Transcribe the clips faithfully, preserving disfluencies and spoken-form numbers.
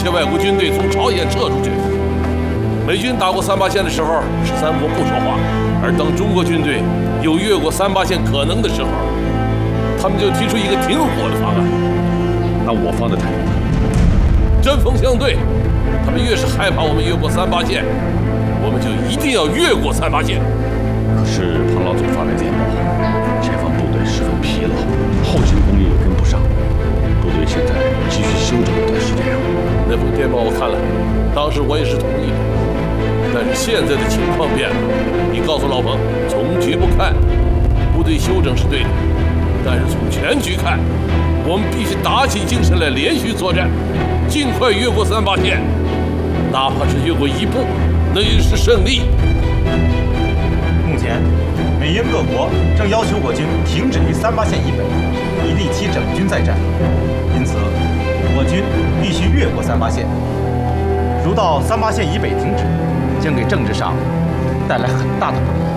些外国军队从朝鲜撤出去。美军打过三八线的时候，十三国不说话，而当中国军队有越过三八线可能的时候，他们就提出一个停火的方案。 那我方的态度， 针锋相对。他们越是害怕我们越过三八线，我们就一定要越过三八线。 可是庞老总发来电报，前方部队十分疲劳，后勤工业也跟不上，部队现在急需休整一段时间。 那封电报我看了，当时我也是同意的。但是现在的情况变了，你告诉老彭，从局不看，部队休整是对的，但是从全局看，我们必须打起精神来，连续作战，尽快越过三八线，哪怕是越过一步，那也是胜利。 目前，美英各国正要求我军停止于三八线以北，以利其整军再战。因此，我军必须越过三八线。如到三八线以北停止，将给政治上带来很大的不利。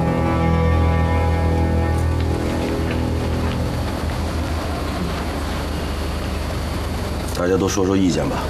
大家都说说意见吧。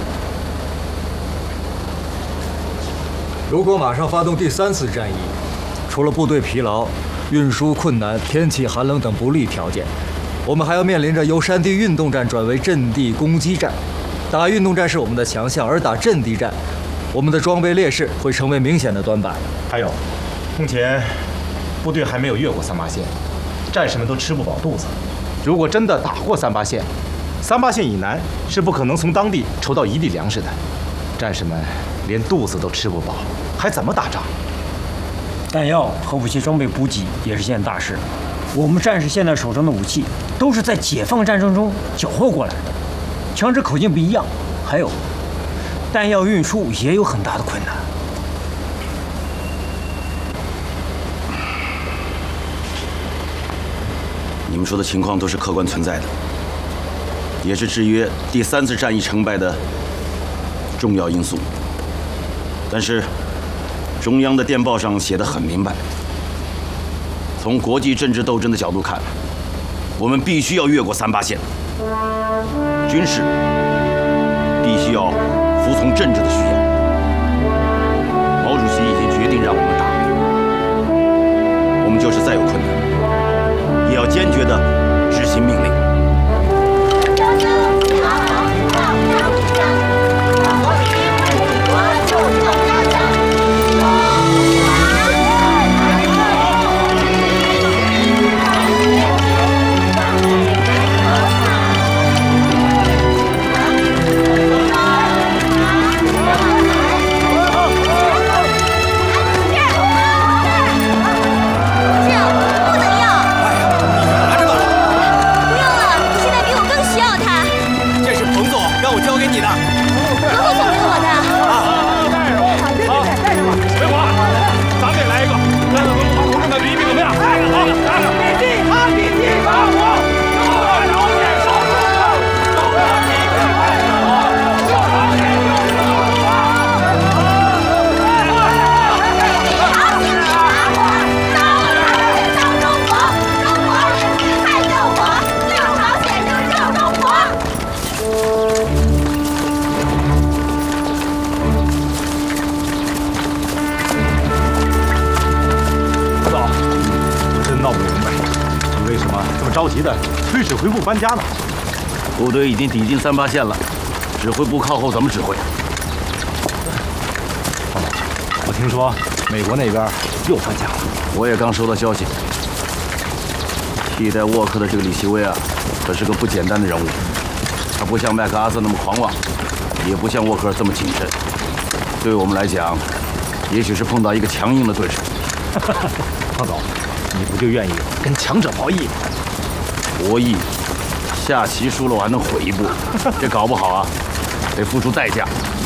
如果马上发动第三次战役，除了部队疲劳、运输困难、天气寒冷等不利条件，我们还要面临着由山地运动战转为阵地攻击战。打运动战是我们的强项，而打阵地战，我们的装备劣势会成为明显的短板。 还有，目前部队还没有越过三八线，战士们都吃不饱肚子。如果真的打过三八线，三八线以南是不可能从当地筹到一地粮食的，战士们连肚子都吃不饱，还怎么打仗？ 弹药和武器装备补给也是件大事。我们战士现在手上的武器都是在解放战争中缴获过来的，枪支口径不一样，还有弹药运输也有很大的困难。 你们说的情况都是客观存在的，也是制约第三次战役成败的重要因素。但是，中央的电报上写得很明白，从国际政治斗争的角度看，我们必须要越过三八线。军事必须要服从政治的需要。毛主席已经决定让我们打，我们就是再有困难，也要坚决地执行命令。 着急的催指挥部搬家呢。 部队已经抵近三八线了，指挥部靠后怎么指挥？ 我听说美国那边又搬家了， 我也刚收到消息。替代沃克的这个李奇微啊，可是个不简单的人物。他不像麦克阿瑟那么狂妄，也不像沃克这么谨慎。对我们来讲，也许是碰到一个强硬的对手。 胖总，你不就愿意跟强者博弈吗？ 博弈，下棋输了我还能悔一步，这搞不好啊，得付出代价。